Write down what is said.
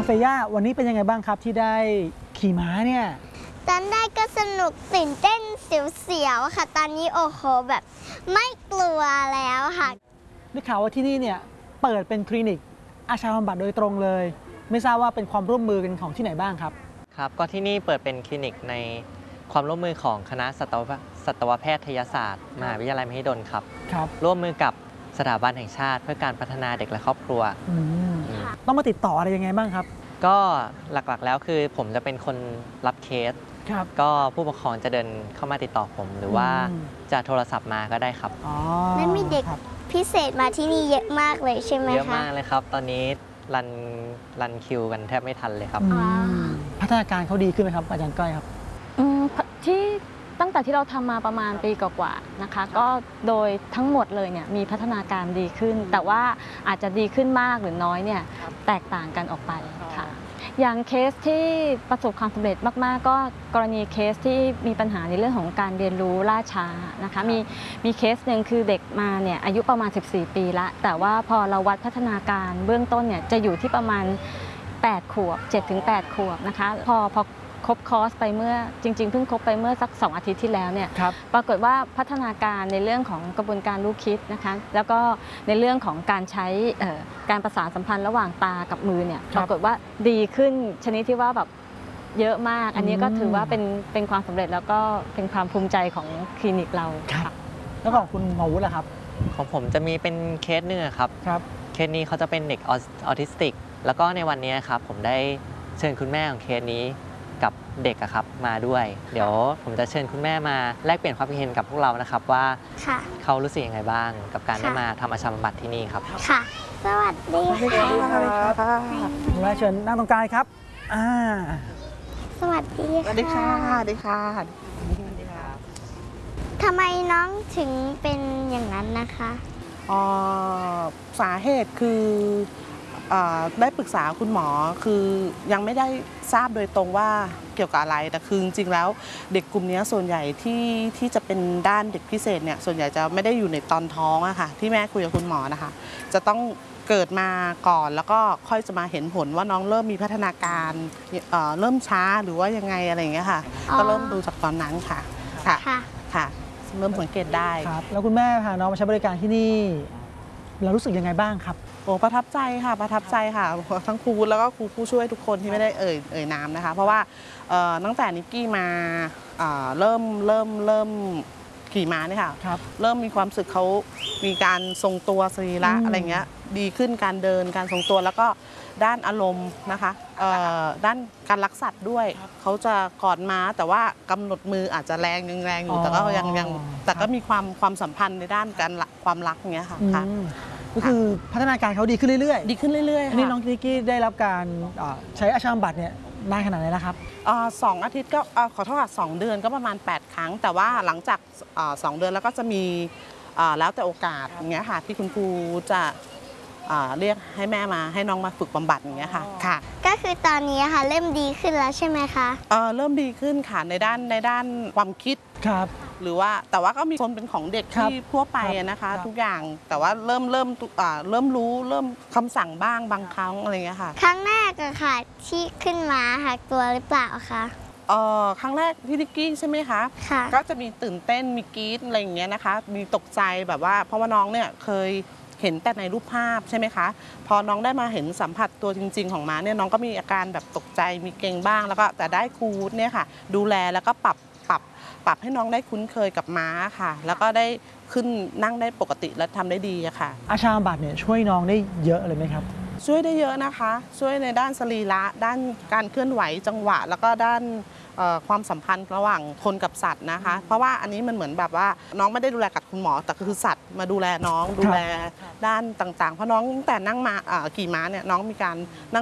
องเฟย่าวันนี้เป็นยังไงบ้างครับที่ได้ขี่ม้าเนี่ยตอนแรกก็สนุกตื่นเต้นเสียวๆค่ะตอนนี้โอ้โหแบบไม่กลัวแล้วค่ะได้ข่าวว่าที่นี่เนี่ยเปิดเป็นคลินิกอาชาบำบัดโดยตรงเลยไม่ทราบว่าเป็นความร่วมมือกันของที่ไหนบ้างครับครับก็ที่นี่เปิดเป็นคลินิกในความร่วมมือของคณะสัตวแพทยศาสตร์มหาวิทยาลัยมหิดลครับร่วมมือกับสถาบันแห่งชาติเพื่อการพัฒนาเด็กและครอบครัวต้องมาติดต่ออะไรยังไงบ้างครับก็หลักๆแล้วคือผมจะเป็นคนรับเคสก็ผู้ปกครองจะเดินเข้ามาติดต่อผมหรือว่าจะโทรศัพท์มาก็ได้ครับนั่นมีเด็กพิเศษมาที่นี่เยอะมากเลยใช่ไหมคะเยอะมากเลยครับตอนนี้รันคิวกันแทบไม่ทันเลยครับพัฒนาการเขาดีขึ้นไหมครับอาจารย์ก้อยครับที่ตั้งแต่ที่เราทำมาประมาณปีกว่าๆนะคะก็โดยทั้งหมดเลยเนี่ยมีพัฒนาการดีขึ้นแต่ว่าอาจจะดีขึ้นมากหรือน้อยเนี่ยแตกต่างกันออกไปค่ะอย่างเคสที่ประสบความสำเร็จมากๆก็กรณีเคสที่มีปัญหาในเรื่องของการเรียนรู้ล่าช้านะคะมีเคสหนึ่งคือเด็กมาเนี่ยอายุประมาณ14 ปีละแต่ว่าพอเราวัดพัฒนาการเบื้องต้นเนี่ยจะอยู่ที่ประมาณ8 ขวบ 7-8 ขวบนะคะพอครบคอร์สไปเมื่อจริงๆเพิ่งครบไปเมื่อสัก2 อาทิตย์ที่แล้วเนี่ยปรากฏว่าพัฒนาการในเรื่องของกระบวนการรู้คิดนะคะแล้วก็ในเรื่องของการใช้การประสานสัมพันธ์ระหว่างตากับมือเนี่ยปรากฏว่าดีขึ้นชนิดที่ว่าแบบเยอะมากอันนี้ก็ถือว่าเป็นความสำเร็จแล้วก็เป็นความภูมิใจของคลินิกเราค่ะแล้วของคุณหมอวุฒิล่ะครับของผมจะมีเป็นเคสหนึ่งครับเคสนี้เขาจะเป็นเด็กออทิสติกแล้วก็ในวันนี้ครับผมได้เชิญคุณแม่ของเคสนี้กับเด็กครับมาด้วยเดี๋ยวผมจะเชิญคุณแม่มาแลกเปลี่ยนความคิดเห็นกับพวกเรานะครับว่าเขารู้สึกยังไงบ้างกับการได้มาทำอาชาบำบัดที่นี่ครับค่ะสวัสดีค่ะคุณแม่เชิญนั่งตรงกลางครับสวัสดีค่ะสวัสดีค่ะสวัสดีค่ะทำไมน้องถึงเป็นอย่างนั้นนะคะสาเหตุคือได้ปรึกษาคุณหมอคือยังไม่ได้ทราบโดยตรงว่าเกี่ยวกับอะไรแต่คือจริงๆแล้วเด็กกลุ่มนี้ส่วนใหญ่ที่จะเป็นด้านเด็กพิเศษเนี่ยส่วนใหญ่จะไม่ได้อยู่ในตอนท้องอะค่ะที่แม่คุยกับคุณหมอนะคะจะต้องเกิดมาก่อนแล้วก็ค่อยจะมาเห็นผลว่าน้องเริ่มมีพัฒนาการเริ่มช้าหรือว่ายังไงอะไรอย่างเงี้ยค่ะก็เริ่มดูจากตอนนั้นค่ะค่ะเริ่มสังเกตได้ครับแล้วคุณแม่พาน้องมาใช้บริการที่นี่เรารู้สึกยังไงบ้างครับโอ้ประทับใจค่ะประทับใจค่ะทั้งครูแล้วก็ครูผู้ช่วยทุกคนที่ไม่ได้เอ่ยนามนะคะเพราะว่าตั้งแต่นิกกี้มาเริ่มขี่ม้าเนี่ยค่ะเริ่มมีความสึกเขามีการทรงตัวสรีระอะไรเงี้ยดีขึ้นการเดินการทรงตัวแล้วก็ด้านอารมณ์นะคะด้านการรักสัตว์ด้วยเขาจะกอดม้าแต่ว่ากำหนดมืออาจจะแรงอยู่แต่ก็ยังแต่ก็มีความสัมพันธ์ในด้านการความรักอย่างเงี้ยค่ะก็คือพัฒนาการเขาดีขึ้นเรื่อยๆดีขึ้นเรื่อยๆนี่น้องนิกกี้ได้รับการใช้อาชาบำบัดเนี่ยนานขนาดไหนแล้วครับ 2 อาทิตย์ก็ขอโทษค่ะ2 เดือนก็ประมาณ8 ครั้งแต่ว่าหลังจาก2 เดือนแล้วก็จะมีแล้วแต่โอกาสอย่างเงี้ยค่ะที่คุณครูจะเรียกให้แม่มาให้น้องมาฝึกบำบัดอย่างเงี้ยค่ะก็คือตอนนี้ค่ะเริ่มดีขึ้นแล้วใช่ไหมคะเริ่มดีขึ้นค่ะในด้านความคิดหรือว่าแต่ว่าก็มีคนเป็นของเด็กที่ทั่วไปนะคะทุกอย่างแต่ว่าเริ่มรู้เริ่มคำสั่งบ้างบางครั้งอะไรเงี้ยค่ะครั้งแรกอะค่ะที่ขึ้นมาค่ะกลัวหรือเปล่าคะครั้งแรกพี่นิกกี้ใช่ไหมคะก็จะมีตื่นเต้นมีกรี๊ดอะไรอย่างเงี้ยนะคะมีตกใจแบบว่าเพราะว่าน้องเนี่ยเคยเห็นแต่ในรูปภาพใช่ไหมคะพอน้องได้มาเห็นสัมผัสตัวจริงๆของม้าเนี่ยน้องก็มีอาการแบบตกใจมีเกร็งบ้างแล้วก็แต่ได้ครูเนี่ยค่ะดูแลแล้วก็ปรับให้น้องได้คุ้นเคยกับม้าค่ะแล้วก็ได้ขึ้นนั่งได้ปกติและทำได้ดีอะค่ะอาชาบำบัดเนี่ยช่วยน้องได้เยอะเลยไหมครับช่วยได้เยอะนะคะช่วยในด้านสรีระด้านการเคลื่อนไหวจังหวะแล้วก็ด้านความสัมพันธ์ระหว่างคนกับสัตว์นะคะเพราะว่าอันนี้มันเหมือนแบบว่าน้องไม่ได้ดูแลกับคุณหมอแต่คือสัตว์มาดูแลน้องดูแลด้านต่างๆเพราะน้องแต่นั่งมาขี่ม้าเนี่ยน้องมีการนั่ง